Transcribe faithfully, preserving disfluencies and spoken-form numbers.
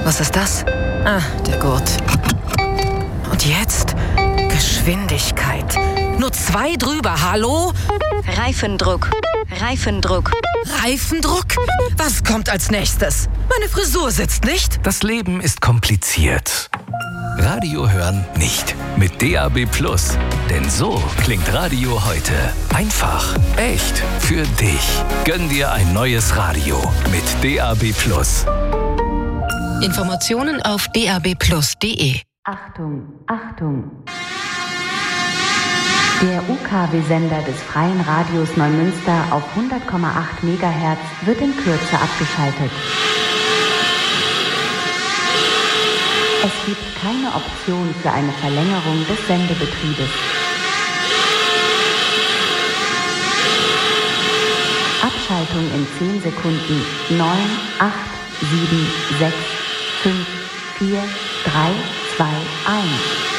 Was ist das? Ah, der Gurt. Und jetzt? Geschwindigkeit. Nur zwei drüber, hallo? Reifendruck. Reifendruck. Reifendruck? Was kommt als nächstes? Meine Frisur sitzt nicht. Das Leben ist kompliziert. Radio hören nicht. Mit D A B Plus. Denn so klingt Radio heute. Einfach, echt, für dich. Gönn dir ein neues Radio mit D A B Plus. Informationen auf d a b plus punkt d e. Achtung, Achtung. Der U K W-Sender des Freien Radios Neumünster auf hundert Komma acht Megahertz wird in Kürze abgeschaltet. Es gibt keine Option für eine Verlängerung des Sendebetriebes. Abschaltung in zehn Sekunden. neun, acht, sieben, sechs, fünf, vier, drei, zwei, eins.